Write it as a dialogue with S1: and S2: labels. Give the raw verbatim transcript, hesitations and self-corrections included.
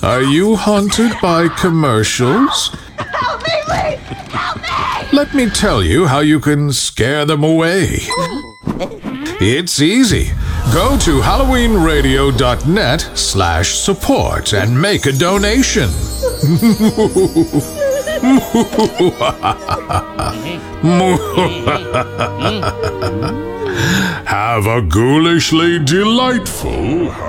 S1: Are you haunted by commercials?
S2: Help me, please! Help me!
S1: Let me tell you how you can scare them away. It's easy. Go to halloweenradio.net slash support and make a donation. Have a ghoulishly delightful